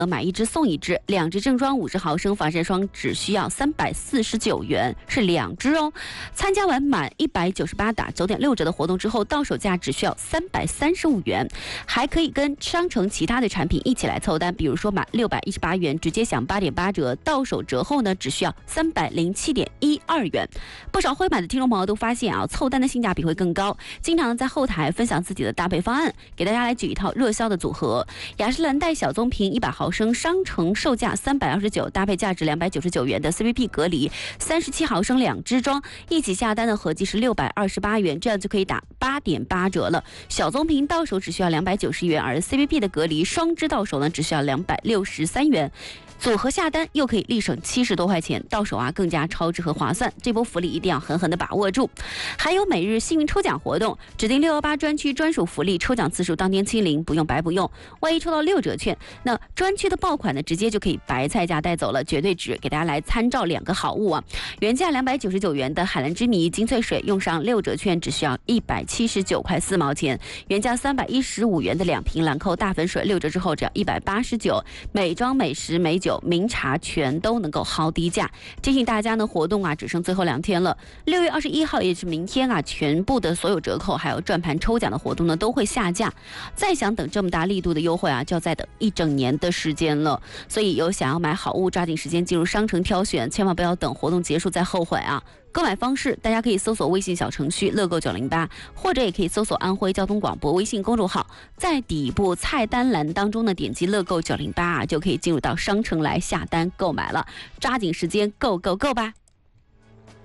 买一支送一支，2支正装50毫升防晒霜只需要349元，是2支哦。参加完满198打9.6折的活动之后，到手价只需要335元，还可以跟商城其他的产品一起来凑单，比如说满618元直接享8.8折，到手折后呢只需要307.12元。不少会买的听众朋友都发现啊，凑单的性价比会更高，经常在后台分享自己的搭配方案，给大家来举一套热销的组合：雅诗兰黛小棕瓶100毫升，商城售价329，搭配价值299元的 CVP 隔离37毫升2支装，一起下单的合计是628元，这样就可以打8.8折了。小棕瓶到手只需要290元，而 CVP 的隔离双支到手呢只需要263元。组合下单又可以立省70多块钱，到手啊更加超值和划算，这波福利一定要狠狠的把握住。还有每日幸运抽奖活动，指定618专区专属福利，抽奖次数当天清零，不用白不用。万一抽到6折券，那专区的爆款呢直接就可以白菜价带走了，绝对值。给大家来参照2个好物啊，原价299元的海蓝之谜精粹水，用上6折券只需要179块4毛钱；原价315元的2瓶兰蔻大粉水，6折之后只要189。美妆、美食、美酒、名茶全都能够薅低价。提醒大家呢，活动啊只剩最后2天了，6月21号也是明天啊，全部的所有折扣还有转盘抽奖的活动呢都会下架。再想等这么大力度的优惠啊，就要再等1整年的时间了。所以有想要买好物，抓紧时间进入商城挑选，千万不要等活动结束再后悔啊。购买方式，大家可以搜索微信小程序乐购908，或者也可以搜索安徽交通广播微信公众号，在底部菜单栏当中呢点击乐购908啊，就可以进入到商城来下单购买了。抓紧时间，购吧！